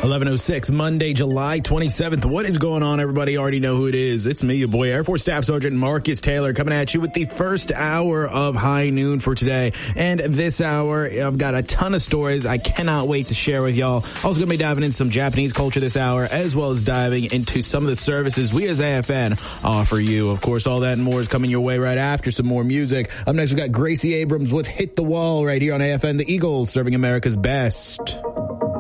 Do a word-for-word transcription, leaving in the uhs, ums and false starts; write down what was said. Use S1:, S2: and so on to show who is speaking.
S1: eleven oh six, Monday, July twenty-seventh. What is going on, everybody? You already know who it is. It's me, your boy, Air Force Staff Sergeant Marcus Taylor, coming at you with the first hour of High Noon for today. And this hour, I've got a ton of stories I cannot wait to share with y'all. Also going to be diving into some Japanese culture this hour, as well as diving into some of the services we as A F N offer you. Of course, all that and more is coming your way right after some more music. Up next, we got Gracie Abrams with Hit the Wall right here on A F N, the Eagles, serving America's best.